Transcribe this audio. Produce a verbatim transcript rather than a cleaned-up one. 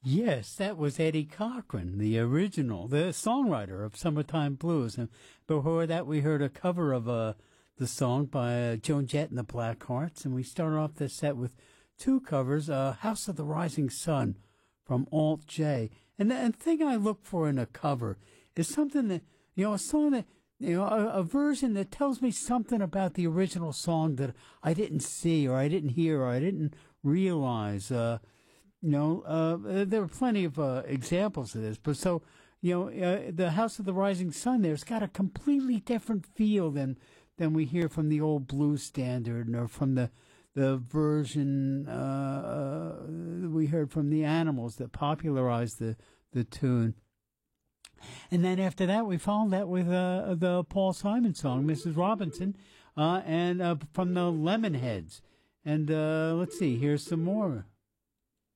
Yes, that was Eddie Cochran, the original, the songwriter of Summertime Blues. And before that, we heard a cover of uh, the song by uh, Joan Jett and the Blackhearts. And we started off this set with two covers, uh, House of the Rising Sun from Alt J. And the and thing I look for in a cover is something that, you know, a song that, you know, a, a version that tells me something about the original song that I didn't see or I didn't hear or I didn't realize. Uh, you know, uh, there are plenty of uh, examples of this. But so, you know, uh, the House of the Rising Sun there's got a completely different feel than than we hear from the old blues standard or from the the version uh, uh, we heard from the Animals that popularized the, the tune. And then after that, we followed that with uh, the Paul Simon song, Missus Robinson, uh, and uh, from the Lemonheads. And uh, let's see, here's some more.